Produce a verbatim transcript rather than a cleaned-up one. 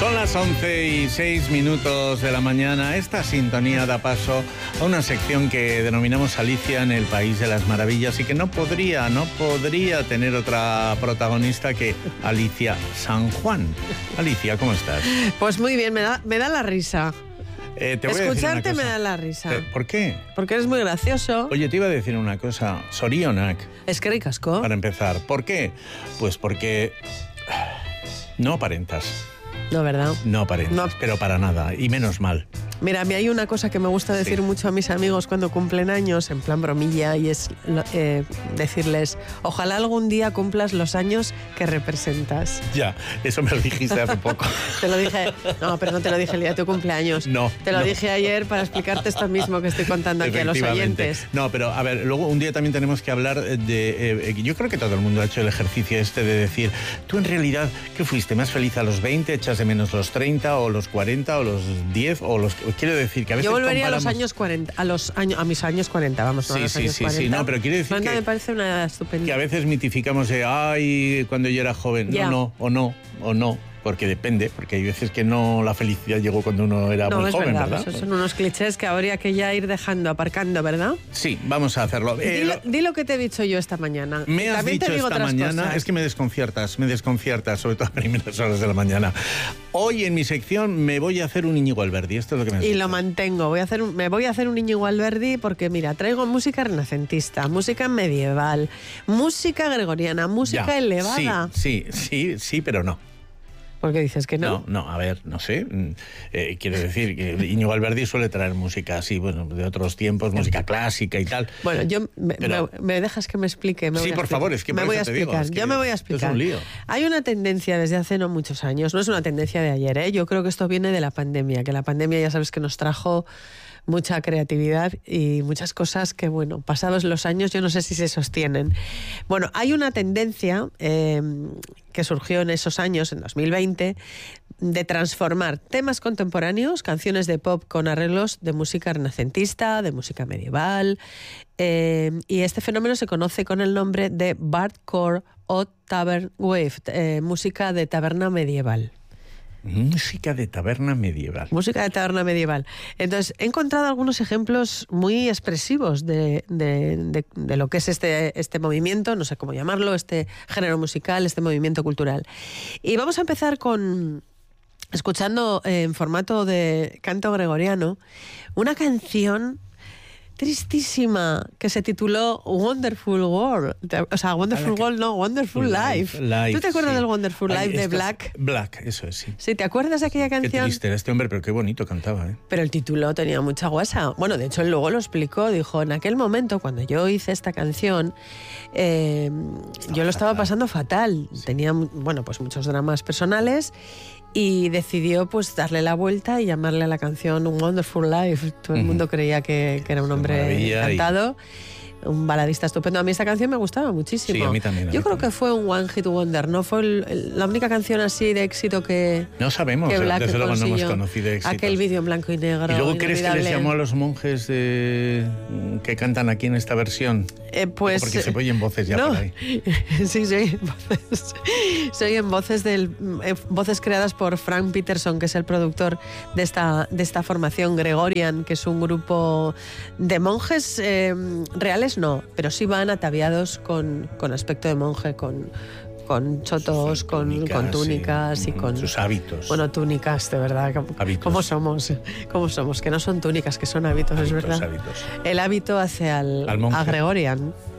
Son las once y seis minutos de la mañana. Esta sintonía da paso a una sección que denominamos Alicia en el País de las Maravillas y que no podría, no podría tener otra protagonista que Alicia San Juan. Alicia, ¿cómo estás? Pues muy bien, me da, me da la risa. Eh, te voy Escucharte a decir una cosa. me da la risa. ¿Por qué? Porque eres muy gracioso. Oye, te iba a decir una cosa. Sorionak. Es que ricasco. Para empezar. ¿Por qué? Pues porque no aparentas. No, ¿verdad? No aparentas, No. pero para nada. Y menos mal. Mira, a mí hay una cosa que me gusta decir Sí. mucho a mis amigos cuando cumplen años, en plan bromilla, y es eh, decirles, ojalá algún día cumplas los años que representas. Ya, eso me lo dijiste hace poco. Te lo dije, no, pero no te lo dije el día de tu cumpleaños. No, Te lo no. dije ayer para explicarte esto mismo que estoy contando aquí a los Efectivamente. oyentes. No, pero a ver, luego un día también tenemos que hablar de... eh, yo creo que todo el mundo ha hecho el ejercicio este de decir, tú en realidad, ¿qué fuiste? ¿Más feliz a los veinte? ¿Echas de menos los treinta o los cuarenta o los diez? O los... Quiero decir que a veces Yo volvería a los comparamos- años cuarenta, a los años, a mis años cuarenta, vamos, no a Sí, los sí, años sí, sí, cuarenta. no, pero quiere decir cuarenta que- me parece una edad estupenda. Que a veces mitificamos de, ay, cuando yo era joven. Ya. No, no, o no, o no. Porque depende, porque hay veces que no la felicidad llegó cuando uno era No, muy es joven, verdad, ¿verdad? esos son unos clichés que habría que ya ir dejando, aparcando, ¿verdad? Sí, vamos a hacerlo. Eh, Di lo, lo- di lo que te he dicho yo esta mañana. Me has También dicho te digo esta otras mañana, cosas. es que me desconciertas, me desconciertas, sobre todo a primeras horas de la mañana. Hoy en mi sección me voy a hacer un Íñigo Alberdi, esto es lo que me has Y dicho. lo mantengo. Voy a hacer un- me voy a hacer un Íñigo Alberdi porque, mira, traigo música renacentista, música medieval, música gregoriana, música Ya, elevada. Sí, sí, sí, sí, pero no. ¿Por qué dices que no? No, no, a ver, no sé. Mm, eh, quiero decir que Íñigo Alberdi suele traer música así, bueno, de otros tiempos, música clásica y tal. Bueno, yo me, Pero- me- me dejas que me explique. Me Sí, voy a por explicar. favor, es que me por voy a eso te digo, explicar. es que yo me voy a esto es explicar. un lío. Hay una tendencia desde hace no muchos años, no es una tendencia de ayer, ¿eh? Yo creo que esto viene de la pandemia, que la pandemia ya sabes que nos trajo mucha creatividad y muchas cosas que, bueno, pasados los años yo no sé si se sostienen. Bueno, hay una tendencia eh, que surgió en esos años, en dos mil veinte, de transformar temas contemporáneos, canciones de pop con arreglos de música renacentista, de música medieval, eh, y este fenómeno se conoce con el nombre de Bardcore o Tavern Wave, eh, música de taberna medieval. Música de taberna medieval. Música de taberna medieval. Entonces, he encontrado algunos ejemplos muy expresivos de, de, de, de lo que es este, este movimiento, no sé cómo llamarlo, este género musical, este movimiento cultural. Y vamos a empezar con, escuchando eh, en formato de canto gregoriano, una canción tristísima que se tituló Wonderful World. O sea, Wonderful que- World, no, Wonderful Life. Life, ¿Tú te acuerdas sí. del Wonderful Ay, Life de esto- Black? Black, eso es, sí. Sí, ¿te acuerdas de aquella Qué canción? triste era este hombre, pero qué bonito cantaba, ¿eh? Pero el título tenía mucha guasa. Bueno, de hecho, él luego lo explicó. Dijo, en aquel momento, cuando yo hice esta canción, eh, yo lo estaba fatal. pasando fatal. Tenía, bueno, pues muchos dramas personales y decidió pues darle la vuelta y llamarle a la canción Un Wonderful Life. Todo el Ujú. mundo creía que, que era un Qué hombre maravilla y- encantado. Un baladista estupendo. A mí esta canción me gustaba muchísimo. Sí, a mí también, a Yo mí creo también. que fue un One Hit Wonder. No fue el- el- la única canción así de éxito que, No sabemos, que Black desde luego no hemos consiguió. conocido éxitos. Aquel vídeo en blanco y negro. ¿Y luego crees que les inolvidable. llamó a los monjes de- que cantan aquí en esta versión? Eh, pues, Porque se oyen voces ya no. por ahí. Sí, se oyen voces. Se oyen voces, del, eh, voces creadas por Frank Peterson, que es el productor de esta, de esta formación Gregorian, que es un grupo de monjes eh, reales, no, pero sí van ataviados con, con aspecto de monje, con, con chotos, Sus con túnicas, con túnicas sí. y con... Sus hábitos. Bueno, túnicas, de verdad. ¿Cómo, Hábitos. cómo somos? ¿Cómo somos? Que no son túnicas, que son hábitos, Hábitos, es verdad. hábitos. El hábito hace al, Al monje. a Gregorian.